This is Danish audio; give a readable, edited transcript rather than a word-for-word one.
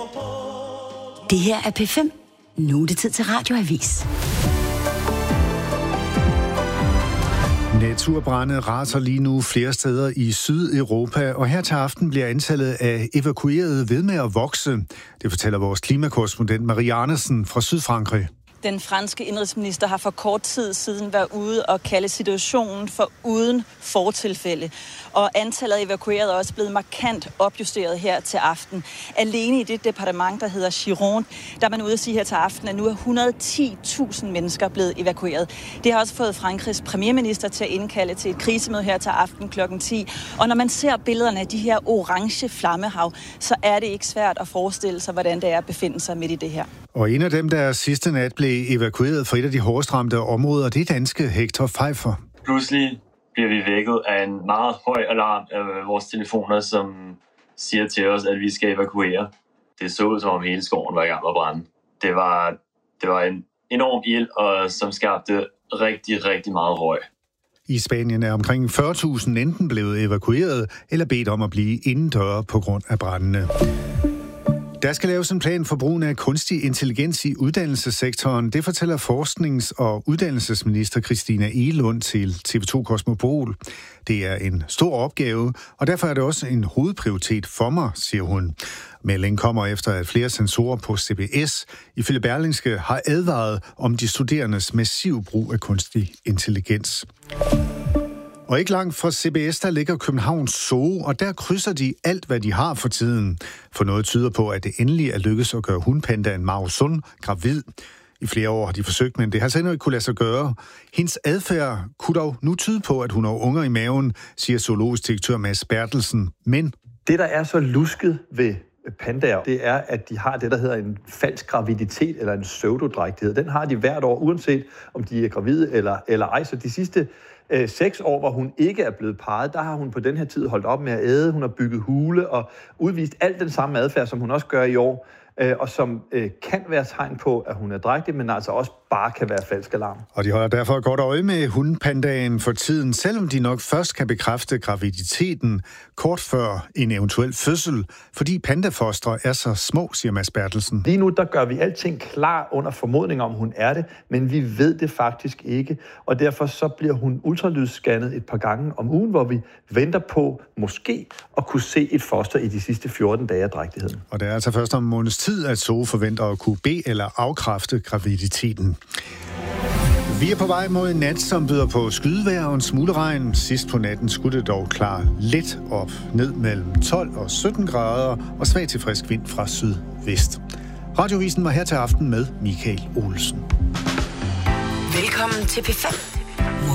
Det her er P5. Nu er det tid til Radioavis. Naturbrande raser lige nu flere steder i Sydeuropa, og her til aften bliver antallet af evakuerede ved med at vokse. Det fortæller vores klimakorrespondent Marie Andersen fra Sydfrankrig. Den franske indrigsminister har for kort tid siden været ude og kalde situationen for uden fortilfælde. Og antallet af evakuerede er også blevet markant opjusteret her til aften. Alene i det departement, der hedder Gironde, der er man ude at sige her til aften, at nu er 110.000 mennesker blevet evakueret. Det har også fået Frankrigs premierminister til at indkalde til et krisemøde her til aften kl. 10. Og når man ser billederne af de her orange flammehav, så er det ikke svært at forestille sig, hvordan det er at befinde sig midt i det her. Og en af dem, der sidste nat blev evakueret fra et af de hårdest ramte områder, det er danske Hector Pfeiffer. Pludselig bliver vi vækket af en meget høj alarm af vores telefoner, som siger til os, at vi skal evakuere. Det så ud, som om hele skoven var i gang med at brænde. Det var en enorm ild, og som skabte rigtig, rigtig meget røg. I Spanien er omkring 40.000 enten blevet evakueret eller bedt om at blive indendøre på grund af brændene. Der skal laves en plan for brugen af kunstig intelligens i uddannelsessektoren. Det fortæller forsknings- og uddannelsesminister Christina Egelund til TV2 Kosmopol. Det er en stor opgave, og derfor er det også en hovedprioritet for mig, siger hun. Meldingen kommer efter, at flere sensorer på CBS ifølge Berlingske har advaret om de studerendes massive brug af kunstig intelligens. Og ikke langt fra CBS, der ligger Københavns Zoo, og der krydser de alt, hvad de har for tiden. For noget tyder på, at det endelig er lykkedes at gøre hundpandaen Mao Sun gravid. I flere år har de forsøgt, men det har altså endnu ikke kunne lade sig gøre. Hendes adfærd kunne dog nu tyde på, at hun har unger i maven, siger zoologisk direktør Mads Bertelsen. Men det, der er så lusket ved pandaer, det er, at de har det, der hedder en falsk graviditet eller en pseudodrægtighed. Den har de hvert år, uanset om de er gravide eller ej. Så de sidste 6 år, hvor hun ikke er blevet parret, der har hun på den her tid holdt op med at æde. Hun har bygget hule og udvist alt den samme adfærd, som hun også gør i år, og som kan være tegn på, at hun er drægtig, men altså også bare kan være falsk alarm. Og de holder derfor godt øje med hundpandaen for tiden, selvom de nok først kan bekræfte graviditeten kort før en eventuel fødsel, fordi pandafostre er så små, siger Mads Bertelsen. Lige nu, der gør vi alting klar under formodning om, hun er det, men vi ved det faktisk ikke, og derfor så bliver hun ultralydsscannet et par gange om ugen, hvor vi venter på måske at kunne se et foster i de sidste 14 dage af drægtigheden. Og det er altså først om en måneds tid, at Zoo forventer at kunne bede eller afkræfte graviditeten. Vi er på vej mod en nat, som byder på skydevejr og en smule regn. Sidst på natten skulle det dog klare lidt op, ned mellem 12 og 17 grader og svag til frisk vind fra sydvest. Radiovisen var her til aften med Michael Olsen. Velkommen til P5.